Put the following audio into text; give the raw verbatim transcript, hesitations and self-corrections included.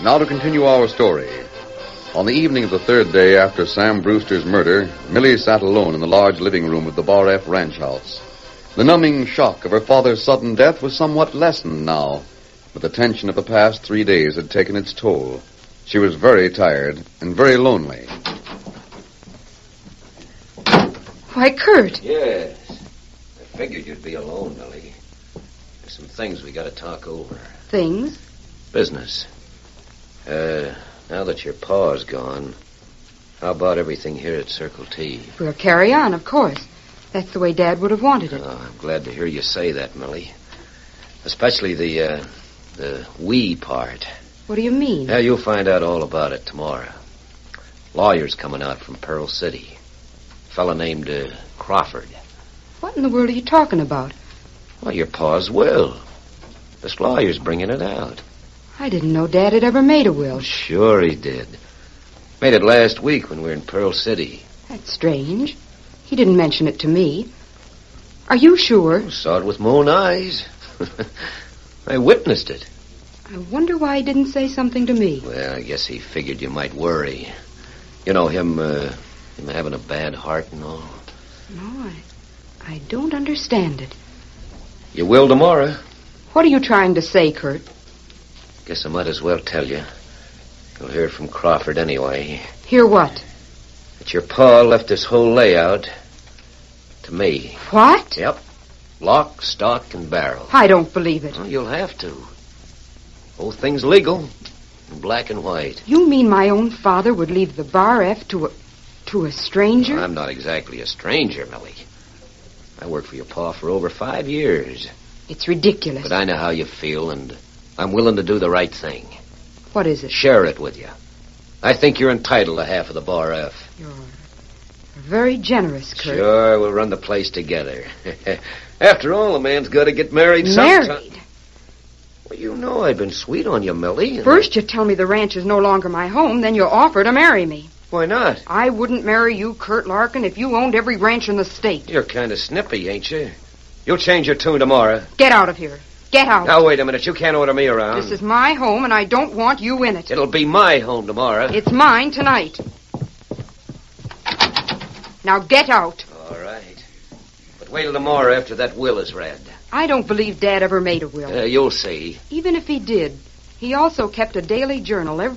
Now to continue our story. On the evening of the third day after Sam Brewster's murder, Millie sat alone in the large living room of the Bar F ranch house. The numbing shock of her father's sudden death was somewhat lessened now, but the tension of the past three days had taken its toll. She was very tired and very lonely. Why, Kurt. Yes. I figured you'd be alone, Millie. There's some things we got to talk over. Things? Business. Uh, now that your pa's gone, how about everything here at Circle T? We'll carry on, of course. That's the way Dad would have wanted it. Oh, I'm glad to hear you say that, Millie. Especially the, uh, the we part. What do you mean? Yeah, you'll find out all about it tomorrow. Lawyer's coming out from Pearl City. A fella named uh, Crawford. What in the world are you talking about? Well, your pa's will. This lawyer's bringing it out. I didn't know Dad had ever made a will. Sure he did. Made it last week when we were in Pearl City. That's strange. He didn't mention it to me. Are you sure? Saw it with my own eyes. I witnessed it. I wonder why he didn't say something to me. Well, I guess he figured you might worry. You know, him, uh, him having a bad heart and all. No, I, I don't understand it. You will tomorrow. What are you trying to say, Kurt? Guess I might as well tell you. You'll hear from Crawford anyway. Hear what? That your pa left this whole layout to me. What? Yep. Lock, stock, and barrel. I don't believe it. Well, you'll have to. Whole thing's legal. In black and white. You mean my own father would leave the Bar F to a... to a stranger? Well, I'm not exactly a stranger, Millie. I worked for your pa for over five years. It's ridiculous. But I know how you feel, and I'm willing to do the right thing. What is it? Share it with you. I think you're entitled to half of the Bar F. You're very generous, Kurt. Sure, we'll run the place together. After all, a man's got to get married sometime. Married? Well, you know I've been sweet on you, Millie. First you tell me the ranch is no longer my home, then you offer to marry me. Why not? I wouldn't marry you, Kurt Larkin, if you owned every ranch in the state. You're kind of snippy, ain't you? You'll change your tune tomorrow. Get out of here. Get out. Now, wait a minute. You can't order me around. This is my home, and I don't want you in it. It'll be my home tomorrow. It's mine tonight. Now get out. All right. But wait till tomorrow after that will is read. I don't believe Dad ever made a will. Uh, you'll see. Even if he did, he also kept a daily journal every